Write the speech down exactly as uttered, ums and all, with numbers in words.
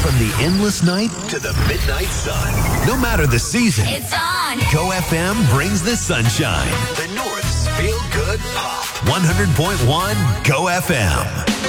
From the endless night to the midnight sun. No matter the season, It's on. Go F M brings the sunshine. The North's Feel Good Pop. one hundred point one Go F M.